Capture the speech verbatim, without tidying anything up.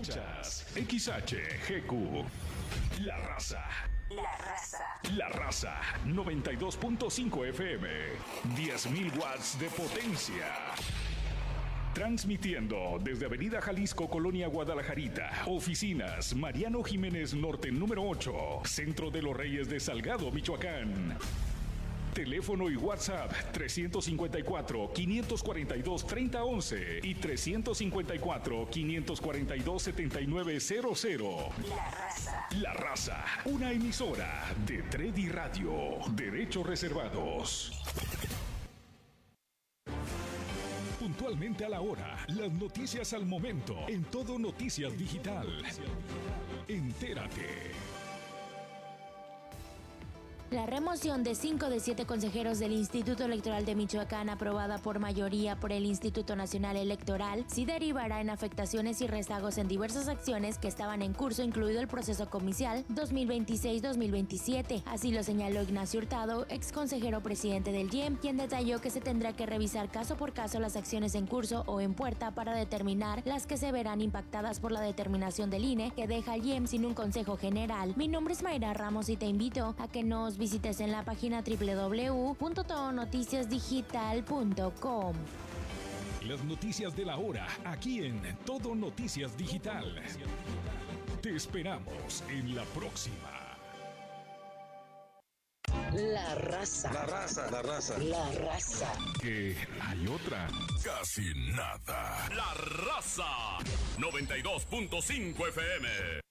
Escuchas X H G Q. La Raza. La Raza. La Raza. noventa y dos punto cinco F M. diez mil watts de potencia. Transmitiendo desde Avenida Jalisco, Colonia Guadalajarita. Oficinas Mariano Jiménez Norte número ocho. Centro de los Reyes de Salgado, Michoacán. Teléfono y WhatsApp trescientos cincuenta y cuatro, quinientos cuarenta y dos, treinta once y trescientos cincuenta y cuatro, quinientos cuarenta y dos, setenta y nueve cero cero. La Raza. La Raza, una emisora de Tredi Radio. Derechos reservados. Puntualmente a la hora, las noticias al momento, en Todo Noticias Digital. Entérate. La remoción de cinco de siete consejeros del Instituto Electoral de Michoacán, aprobada por mayoría por el Instituto Nacional Electoral, sí derivará en afectaciones y rezagos en diversas acciones que estaban en curso, incluido el proceso comicial dos mil veintiséis dos mil veintisiete. Así lo señaló Ignacio Hurtado, ex consejero presidente del I E M, quien detalló que se tendrá que revisar caso por caso las acciones en curso o en puerta para determinar las que se verán impactadas por la determinación del I N E que deja al I E M sin un consejo general. Mi nombre es Mayra Ramos y te invito a que nos visites en la página doble u doble u doble u punto todo noticias digital punto com. Las noticias de la hora, aquí en Todo Noticias Digital. Te esperamos en la próxima. La Raza. La Raza, la Raza. La Raza. Que hay otra. Casi nada. La Raza. noventa y dos punto cinco F M.